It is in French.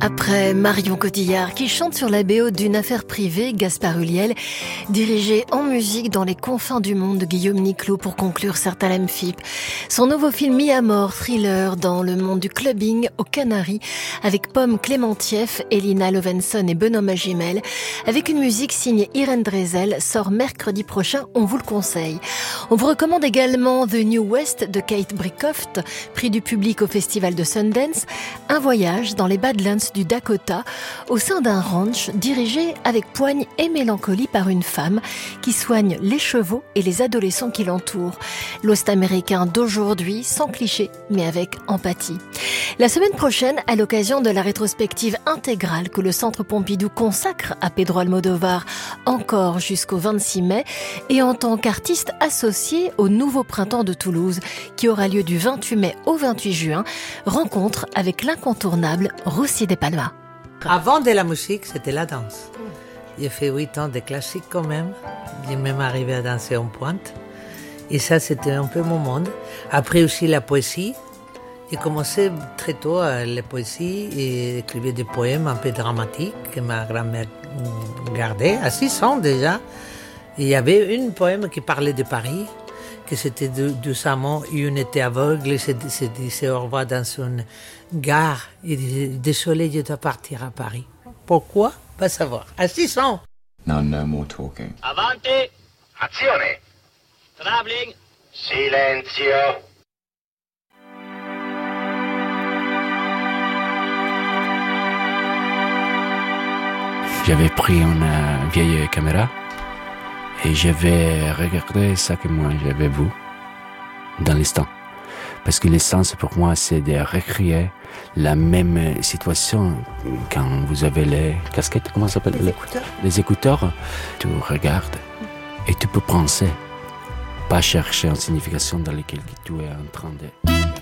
Après Marion Cotillard qui chante sur la BO d'une affaire privée, Gaspard Ulliel, dirigé en musique dans les confins du monde de Guillaume Niclot pour conclure Certain Phip. Son nouveau film mis à mort, thriller dans le monde du clubbing aux Canaries avec Pomme Clémentieff, Elina Lovenson et Benoît Magimel, avec une musique signée Irène Drezel, sort mercredi prochain, on vous le conseille. On vous recommande également The New West de Kate Brickhoft, prix du public au festival de Sundance, un voyage dans les Badlands du Dakota, au sein d'un ranch dirigé avec poigne et mélancolie par une femme qui soigne les chevaux et les adolescents qui l'entourent. L'Ouest américain d'aujourd'hui, sans cliché, mais avec empathie. La semaine prochaine, à l'occasion de la rétrospective intégrale que le Centre Pompidou consacre à Pedro Almodovar, encore jusqu'au 26 mai, et en tant qu'artiste associé au Nouveau Printemps de Toulouse, qui aura lieu du 28 mai au 28 juin, rencontre avec l'incontournable Russi de Palma. Avant de la musique, c'était la danse. J'ai fait 8 ans de classique quand même. J'ai même arrivé à danser en pointe. Et ça, c'était un peu mon monde. Après aussi la poésie. J'ai commencé très tôt à la poésie et écrivais des poèmes un peu dramatiques que ma grand-mère gardait à 6 ans déjà. Et il y avait un poème qui parlait de Paris, que c'était doucement, une était aveugle et se disait au revoir dans une gare. Il disait, désolé, je dois partir à Paris. Pourquoi? Pas savoir. À 6 ans. Now no more talking. Avanti! Azione! Traveling! Silenzio! J'avais pris une vieille caméra et j'avais regardé ce que moi j'avais vu dans l'instant. Parce que l'essence pour moi c'est de recréer la même situation quand vous avez les casquettes, comment ça s'appelle? Les écouteurs. Tu regardes et tu peux penser, pas chercher une signification dans laquelle tu es en train de...